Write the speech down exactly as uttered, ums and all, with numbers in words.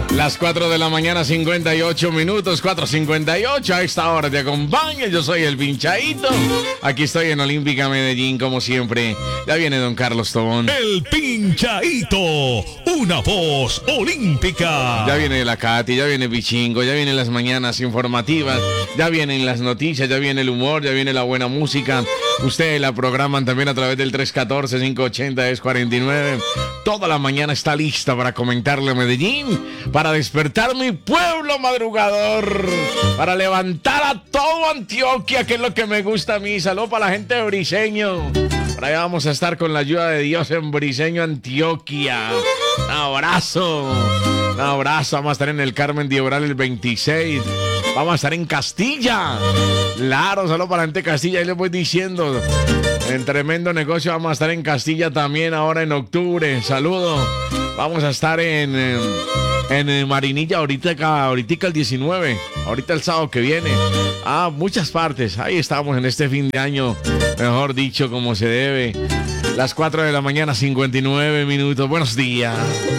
Las cuatro de la mañana, cincuenta y ocho minutos, cuatro cincuenta y ocho. A esta hora te acompaña. Yo soy el Pinchaito. Aquí estoy en Olímpica Medellín, como siempre. Ya viene don Carlos Tobón. El Pinchaito, una voz olímpica. Ya viene la Katy, ya viene Bichingo, ya vienen las mañanas informativas, ya vienen las noticias, ya viene el humor, ya viene la buena música. Ustedes la programan también a través del tres uno cuatro, cinco ocho cero, diez cuarenta y nueve. Toda la mañana está lista para comentarle a Medellín, para despertar mi pueblo madrugador, para levantar a todo Antioquia, que es lo que me gusta a mí. Saludos para la gente de Briseño. Por allá vamos a estar con la ayuda de Dios en Briseño, Antioquia. Un abrazo. Un abrazo. Vamos a estar en el Carmen de Obral el veintiséis. Vamos a estar en Castilla. Claro, solo para la gente de Castilla. Ahí les voy diciendo. En tremendo negocio vamos a estar en Castilla también ahora en octubre. Saludos. Vamos a estar en, en, en Marinilla ahorita, ahorita el diecinueve. Ahorita el sábado que viene. Ah, muchas partes. Ahí estamos en este fin de año. Mejor dicho, como se debe. Las cuatro de la mañana, cincuenta y nueve minutos. Buenos días.